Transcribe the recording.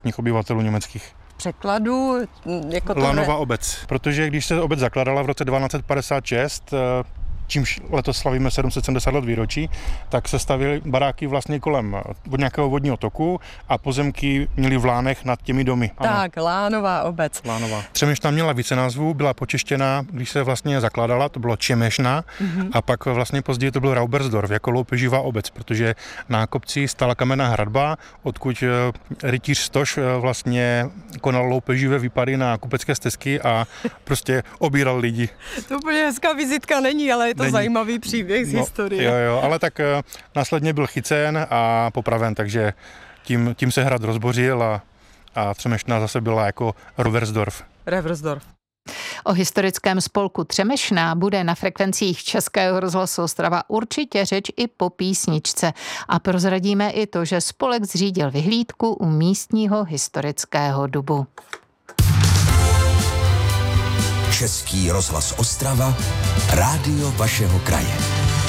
obyvatelů německých. Překladu jako to Lanova obec, protože když se obec zakládala v roce 1256, čímž letos slavíme 770 let výročí, tak se stavěly baráky vlastně kolem od nějakého vodního toku a pozemky měly v lánech nad těmi domy. Tak, Lánová obec. Lánová. Třemešná měla více názvů, byla počeštěná, když se vlastně zakládala, to bylo Čemešna, a pak vlastně později to byl Raubersdorf, jako loupeživá obec, protože na kopci stála kamenná hradba, odkud rytíř Stoš vlastně konal loupeživé výpady na kupecké stezky a prostě obíral lidi. To úplně hezká vizitka není, ale je to zajímavý příběh z historie. Jo, ale tak následně byl chycen a popraven, takže tím se hrad rozbořil a Třemešná zase byla jako Reversdorf. O historickém spolku Třemešná bude na frekvencích Českého rozhlasu Ostrava určitě řeč i po písničce. A prozradíme i to, že spolek zřídil vyhlídku u místního historického dubu. Český rozhlas Ostrava, rádio vašeho kraje.